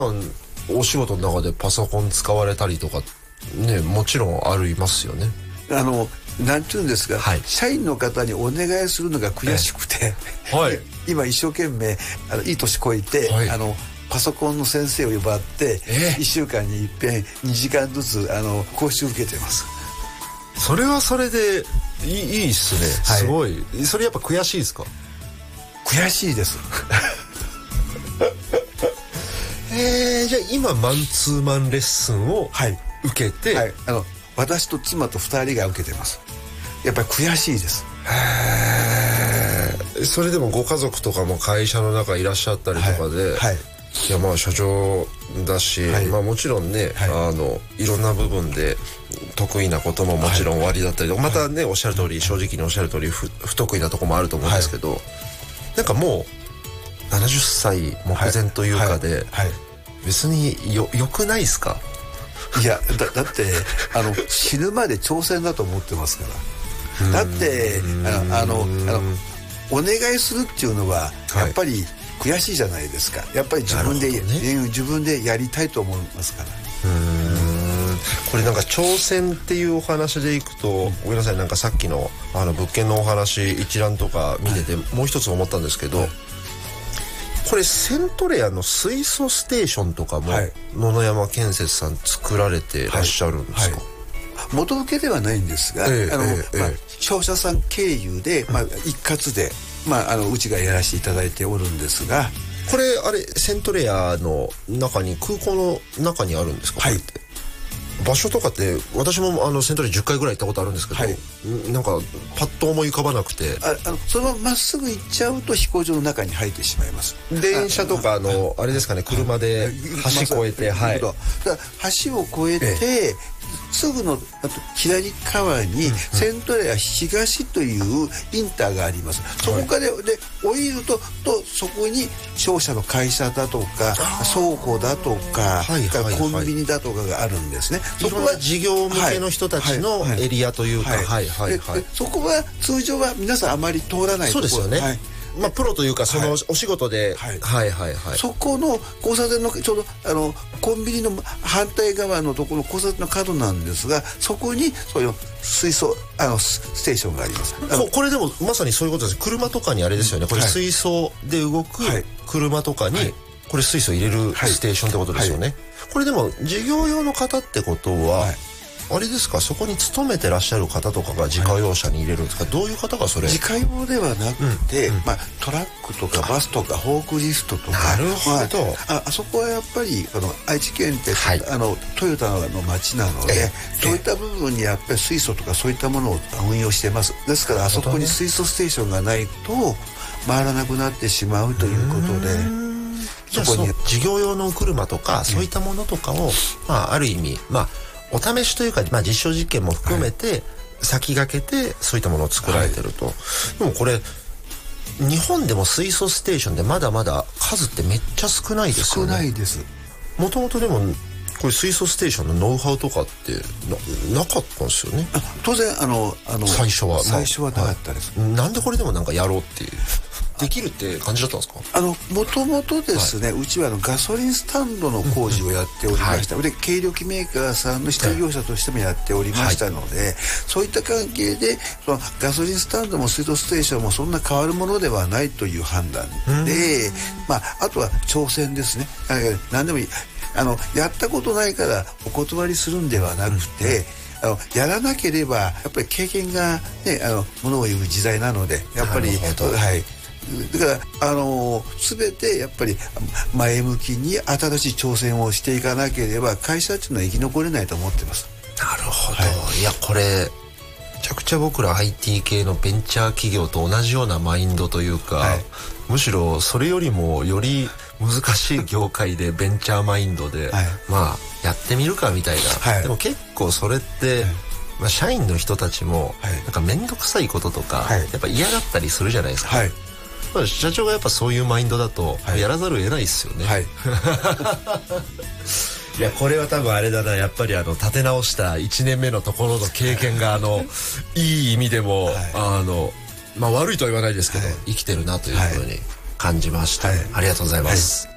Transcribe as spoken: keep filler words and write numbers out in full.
お仕事の中でパソコン使われたりとかね、もちろんありますよね。 あのなんていうんですか、 はい、 社員の方にお願いするのが悔しくて、 はい、 今一生懸命あのいい年こいて、はい、あのパソコンの先生を呼ばって、えー、いっしゅうかんにいっぺんにじかんずつあの講習受けてます。 それはそれでいい、いいっすね、はい、すごい。それやっぱ悔しいですか？ 悔しいですえー、じゃあ今マンツーマンレッスンを受けて、 はいはい、あの私と妻とふたりが受けてます。やっぱり悔しいです。 へー。それでもご家族とかも会社の中いらっしゃったりとかで、はいはい、いやまあ社長だし、はい、まあもちろんね、はい、あのいろんな部分で得意なことももちろんおありだったりとか、はい、またねおっしゃる通り、正直におっしゃる通り 不, 不得意なところもあると思うんですけど、はい、なんかもうななじゅっさい目前というかで、はいはいはい、別によよくないですか？ いや だ, だってあの死ぬまで挑戦だと思ってますから。だってあのあのあのお願いするっていうのはやっぱり悔しいじゃないですか。やっぱり自分で、ね、自分でやりたいと思いますから。 うーん、これなんか挑戦っていうお話でいくと、うん、ごめんなさい、なんかさっきのあの物件のお話一覧とか見てて、はい、もう一つ思ったんですけど、はい、これセントレアの水素ステーションとかも、はい、野々山建設さん作られてらっしゃるんですか？はいはい、 元請けではないんですが、えーあのえーまあ、商社さん経由で、まあ、一括で、まあ、あのうちがやらせていただいておるんですが、 これあれセントレアの中に空港の中にあるんですか？はい、場所とかって私もあのセントレアじゅっかいぐらい行ったことあるんですけど、はい、なんかパッと思い浮かばなくて、 ああのそのまままっすぐ行っちゃうと飛行場の中に入ってしまいます。 電車とかあの あ, あれですかね、車で橋越えて、はい、だ橋を越えて、ええ、すぐのあと左側にセントレア東というインターがあります。そこからで降りるととそこに商社の会社だとか倉庫だとか、はいはいはい、コンビニだとかがあるんですね。 そこは事業向けの人たちのエリアというか、 そこは通常は皆さんあまり通らないところ。 そうですよね、はい、まあ、プロというかそのお仕事で、 はい、はいはいはい、そこの交差点のちょうどあのコンビニの反対側のところの交差点の角なんですが、そこにそういう水素あのステーションがあります。 こ, これでもまさにそういうことです。車とかにあれですよね、これ水素で動く車とかに、はい、これ水素入れるステーションってことですよね、はいはい、これでも事業用の方ってことは、はい、あれですか、そこに勤めてらっしゃる方とかが自家用車に入れるんですか？どういう方がそれ？ 自家用ではなくて、うんうん、まあ、トラックとかバスとかフォークリフトとか。 なるほど、 まあ、あ, あそこはやっぱりあの愛知県って、はい、あのトヨタの町なので、そういった部分にやっぱり水素とかそういったものを運用してます。ですからあそこに水素ステーションがないと回らなくなってしまうということで、 そこに事業用の車とか、うん、そういったものとかを、まあ、ある意味、まあお試しというか、まあ、実証実験も含めて先駆けてそういったものを作られてると、はい、でもこれ日本でも水素ステーションでまだまだ数ってめっちゃ少ないですよね。 少ないです。 もともとでもこれ水素ステーションのノウハウとかってな, なかったんですよね。 あ、当然あのあの最初は最初はなかったです、 まあ、なんでこれでもなんかやろうっていうできるって感じだったんですか？ あのもともとですね、はい、うちはあのガソリンスタンドの工事をやっておりました、うんうん、はい、で軽量機メーカーさんの下請業者としてもやっておりましたので、はい、そういった関係でそのガソリンスタンドも水素ステーションもそんな変わるものではないという判断で、まあ、あとは挑戦ですね。何でもいい、あのやったことないからお断りするんではなくて、うん、あのやらなければやっぱり経験が、ね、あのものを言う時代なので、やっぱり、はい、だからあの全てやっぱり前向きに新しい挑戦をしていかなければ会社っていうのは生き残れないと思ってます。 なるほど、はい、いやこれめちゃくちゃ僕ら アイティー 系のベンチャー企業と同じようなマインドというか、はい、むしろそれよりもより難しい業界でベンチャーマインドで、はい、まあやってみるかみたいな、はい、でも結構それって、はい、まあ、社員の人たちも、はい、なんか面倒くさいこととか、はい、やっぱ嫌だったりするじゃないですか、はい、まあ、社長がやっぱそういうマインドだと、はい、やらざるを得ないですよね、はいいやこれは多分あれだな、やっぱりあの立て直したいちねんめのところの経験があのいい意味でも、はい、あのまあ悪いとは言わないですけど、はい、生きてるなというふうに感じました、はい、ありがとうございます、はい。